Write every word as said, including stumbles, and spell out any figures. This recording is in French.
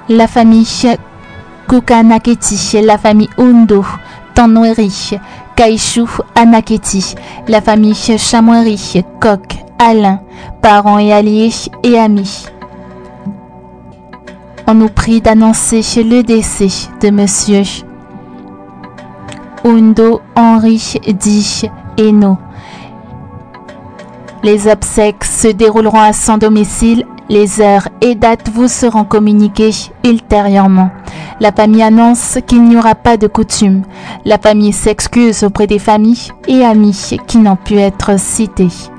la famille Kukanaketi, la famille Undo, Tanoueri, Kaishu, Anaketi, la famille Chamoueri, Kok, Alain, parents et alliés et amis. On nous prie d'annoncer le décès de Monsieur Undo Henri Di Eno. Les obsèques se dérouleront à son domicile. Les heures et dates vous seront communiquées ultérieurement. La famille annonce qu'il n'y aura pas de coutume. La famille s'excuse auprès des familles et amis qui n'ont pu être cités.